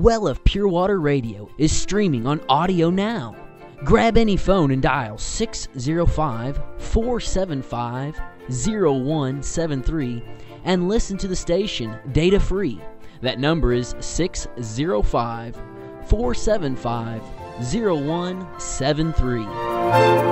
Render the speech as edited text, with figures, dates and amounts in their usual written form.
well of Pure Water Radio is streaming on audio now. Grab any phone and dial 605-475-0173 and listen to the station data-free. That number is 605-475-0173.